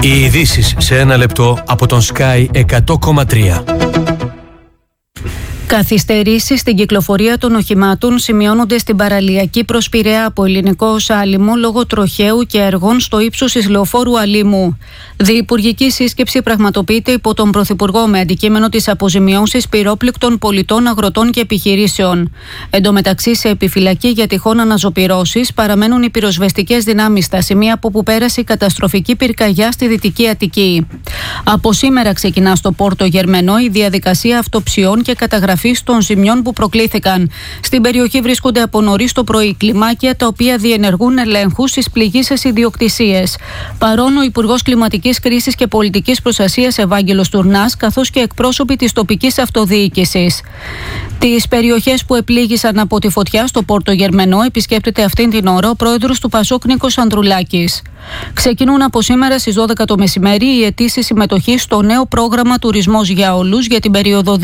Οι ειδήσεις σε ένα λεπτό από τον Sky 100,3. Καθυστερήσεις στην κυκλοφορία των οχημάτων σημειώνονται στην παραλιακή προς Πειραιά από ελληνικό ως άλυμο λόγω τροχαίου και έργων στο ύψος της λεωφόρου Αλήμου. Διυπουργική σύσκεψη πραγματοποιείται υπό τον Πρωθυπουργό με αντικείμενο τις αποζημιώσεις πυρόπληκτων πολιτών, αγροτών και επιχειρήσεων. Εν τω μεταξύ, σε επιφυλακή για τυχόν αναζωπυρώσεις παραμένουν οι πυροσβεστικές δυνάμεις στα σημεία από όπου πέρασε η καταστροφική πυρκαγιά στη Δυτική Αττική. Από σήμερα ξεκινά στο Πόρτο Γερμενό η διαδικασία αυτοψιών και καταγραφής των ζημιών που προκλήθηκαν. Στην περιοχή βρίσκονται από νωρίς το πρωί κλιμάκια τα οποία διενεργούν ελέγχους στις πληγείσες ιδιοκτησίες. Παρόν ο Υπουργός Κλιματικής Κρίσης και Πολιτικής Προστασίας Ευάγγελος Τουρνάς, καθώς και εκπρόσωποι της τοπικής αυτοδιοίκησης. Τις περιοχές που επλήγησαν από τη φωτιά στο Πόρτο Γερμενό επισκέπτεται αυτήν την ώρα ο πρόεδρος του Πασόκ Νίκος Ανδρουλάκης. Ξεκινούν από σήμερα στις 12 το μεσημέρι οι αιτήσεις συμμετοχής στο νέο πρόγραμμα Τουρισμός για Όλους για την περίοδο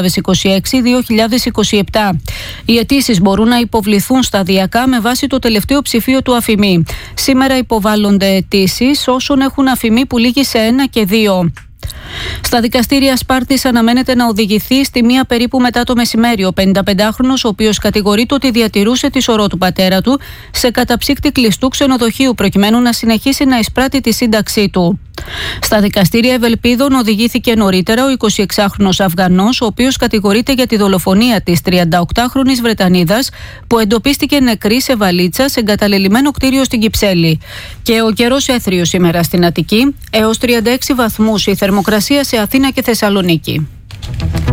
2026-2027. Οι αιτήσεις μπορούν να υποβληθούν σταδιακά με βάση το τελευταίο ψηφίο του αφημί. Σήμερα υποβάλλονται αιτήσεις όσων έχουν αφημί που λήγει σε 1 και 2. Στα δικαστήρια Σπάρτης αναμένεται να οδηγηθεί στη 1 περίπου μετά το μεσημέρι ο 55χρονος, ο οποίος κατηγορείται ότι διατηρούσε τη σωρό του πατέρα του σε καταψύκτη κλειστού ξενοδοχείου προκειμένου να συνεχίσει να εισπράττει τη σύνταξή του. Στα δικαστήρια Ευελπίδων οδηγήθηκε νωρίτερα ο 26χρονος Αφγανός, ο οποίος κατηγορείται για τη δολοφονία της 38χρονης Βρετανίδας που εντοπίστηκε νεκρή σε βαλίτσα σε εγκαταλελειμμένο κτίριο στην Κυψέλη. Και ο καιρός έθριος σήμερα στην Αττική, έως 36 βαθμούς η θερμοκρασία σε Αθήνα και Θεσσαλονίκη.